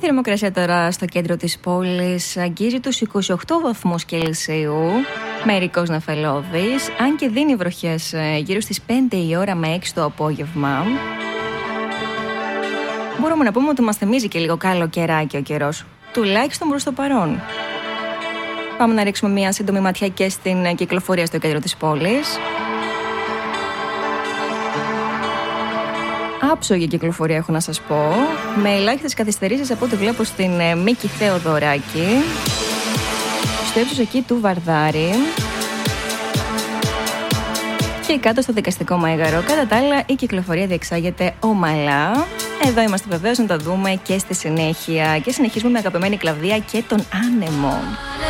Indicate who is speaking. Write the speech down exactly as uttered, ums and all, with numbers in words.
Speaker 1: Η θερμοκρασία τώρα στο κέντρο της πόλης αγγίζει τους είκοσι οκτώ βαθμούς Κελσίου, μερικώς νεφελώδης, αν και δίνει βροχές γύρω στις πέντε η ώρα με έξι το απόγευμα. Μπορούμε να πούμε ότι μας θυμίζει και λίγο καλοκαιράκι ο καιρός, τουλάχιστον προς το παρόν. Πάμε να ρίξουμε μια σύντομη ματιά και στην κυκλοφορία στο κέντρο της πόλης. Άψογη κυκλοφορία έχω να σας πω, με ελάχιστες καθυστερήσεις από ό,τι βλέπω στην Μίκη Θεοδωράκη, στο ύψος εκεί του Βαρδάρη και κάτω στο Δικαστικό Μέγαρο. Κατά τα άλλα η κυκλοφορία διεξάγεται ομαλά. Εδώ είμαστε βεβαίως να τα δούμε και στη συνέχεια και συνεχίζουμε με αγαπημένη Κλαβδία και τον Άνεμο.